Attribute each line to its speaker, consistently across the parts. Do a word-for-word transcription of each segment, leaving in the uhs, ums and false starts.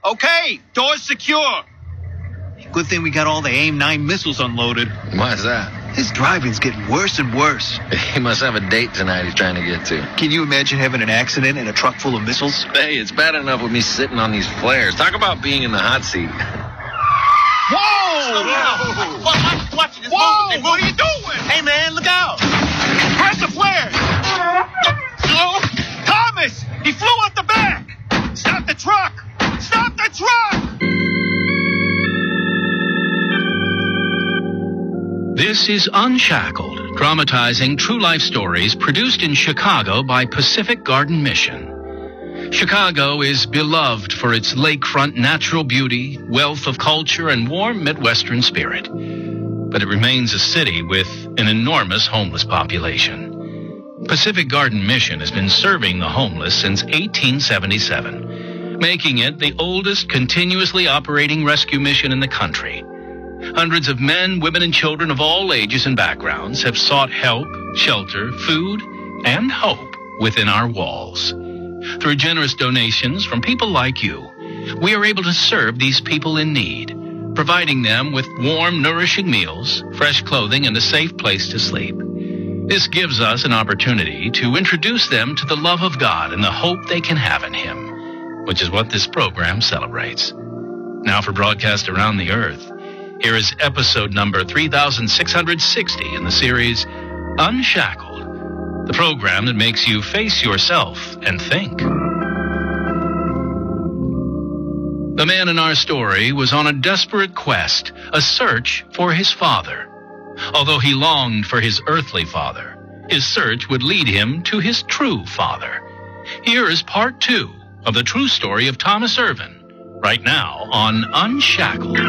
Speaker 1: Okay, door's secure. Good thing we got all the AIM nine missiles unloaded.
Speaker 2: Why is that?
Speaker 1: His driving's getting worse and worse.
Speaker 2: He must have a date tonight he's trying to get to.
Speaker 1: Can you imagine having an accident in a truck full of missiles?
Speaker 2: Hey, it's bad enough with me sitting on these flares. Talk about being in the hot seat.
Speaker 1: Whoa! Whoa! Watch, watch this. Whoa! Hey, what are you doing? Hey, man, look out! Grab the flares! Hello? Thomas! He flew out the back! Stop the truck! Stop the truck!
Speaker 3: This is Unshackled, dramatizing true life stories produced in Chicago by Pacific Garden Mission. Chicago is beloved for its lakefront natural beauty, wealth of culture, and warm Midwestern spirit. But it remains a city with an enormous homeless population. Pacific Garden Mission has been serving the homeless since eighteen seventy-seven, making it the oldest continuously operating rescue mission in the country. Hundreds of men, women, and children of all ages and backgrounds have sought help, shelter, food, and hope within our walls. Through generous donations from people like you, we are able to serve these people in need, providing them with warm, nourishing meals, fresh clothing, and a safe place to sleep. This gives us an opportunity to introduce them to the love of God and the hope they can have in Him, which is what this program celebrates. Now for broadcast around the earth, here is episode number three thousand six hundred sixty in the series Unshackled, the program that makes you face yourself and think. The man in our story was on a desperate quest, a search for his father. Although he longed for his earthly father, his search would lead him to his true father. Here is part two of the true story of Thomas Ervin, right now on Unshackled.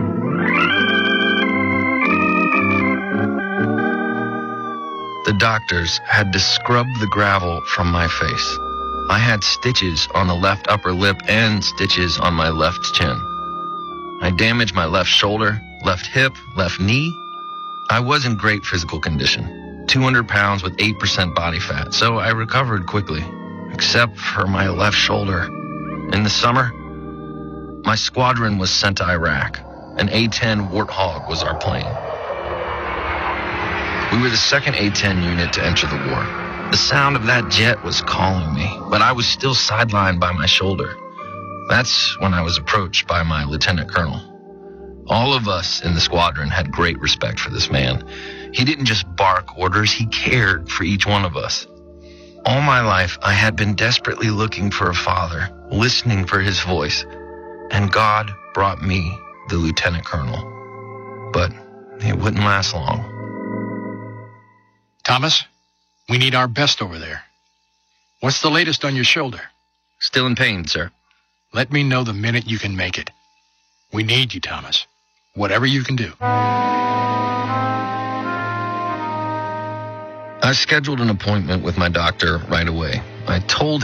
Speaker 2: The doctors had to scrub the gravel from my face. I had stitches on the left upper lip and stitches on my left chin. I damaged my left shoulder, left hip, left knee. I was in great physical condition, two hundred pounds with eight percent body fat, so I recovered quickly, except for my left shoulder. In the summer, my squadron was sent to Iraq. An A ten Warthog was our plane. We were the second A ten unit to enter the war. The sound of that jet was calling me, but I was still sidelined by my shoulder. That's when I was approached by my lieutenant colonel. All of us in the squadron had great respect for this man. He didn't just bark orders, he cared for each one of us. All my life, I had been desperately looking for a father, listening for his voice, and God brought me the lieutenant colonel. But it wouldn't last long.
Speaker 4: Thomas, we need our best over there. What's the latest on your shoulder?
Speaker 2: Still in pain, sir.
Speaker 4: Let me know the minute you can make it. We need you, Thomas. Whatever you can do.
Speaker 2: I scheduled an appointment with my doctor right away. I told